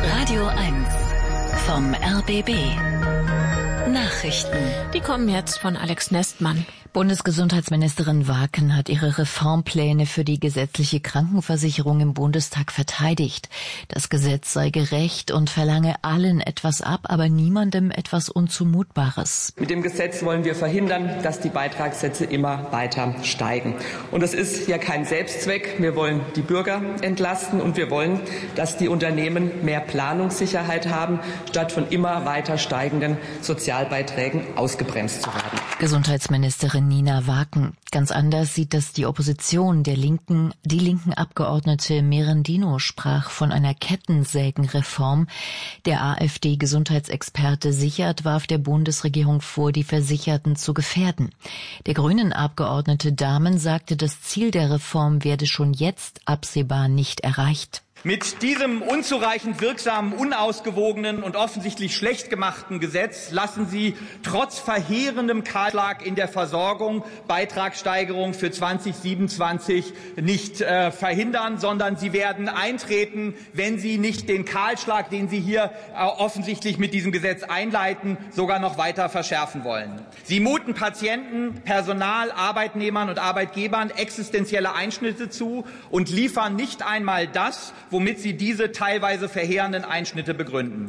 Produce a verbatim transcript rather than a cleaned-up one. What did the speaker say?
Radio eins vom R B B. Nachrichten. Die kommen jetzt von Alex Nestmann. Bundesgesundheitsministerin Waken hat ihre Reformpläne für die gesetzliche Krankenversicherung im Bundestag verteidigt. Das Gesetz sei gerecht und verlange allen etwas ab, aber niemandem etwas Unzumutbares. Mit dem Gesetz wollen wir verhindern, dass die Beitragssätze immer weiter steigen. Und es ist ja kein Selbstzweck. Wir wollen die Bürger entlasten und wir wollen, dass die Unternehmen mehr Planungssicherheit haben, statt von immer weiter steigenden Sozialbeiträgen ausgebremst zu werden. Gesundheitsministerin Nina Waken. Ganz anders sieht das die Opposition der Linken. Die linken Abgeordnete Merendino sprach von einer Kettensägenreform. Der AfD-Gesundheitsexperte Sichert warf der Bundesregierung vor, die Versicherten zu gefährden. Der grünen Abgeordnete Dahmen sagte, das Ziel der Reform werde schon jetzt absehbar nicht erreicht. Mit diesem unzureichend wirksamen, unausgewogenen und offensichtlich schlecht gemachten Gesetz lassen Sie trotz verheerendem Kahlschlag in der Versorgung Beitragssteigerung für zweitausendsiebenundzwanzig nicht äh, verhindern, sondern sie werden eintreten, wenn Sie nicht den Kahlschlag, den Sie hier äh, offensichtlich mit diesem Gesetz einleiten, sogar noch weiter verschärfen wollen. Sie muten Patienten, Personal, Arbeitnehmern und Arbeitgebern existenzielle Einschnitte zu und liefern nicht einmal das, womit Sie diese teilweise verheerenden Einschnitte begründen.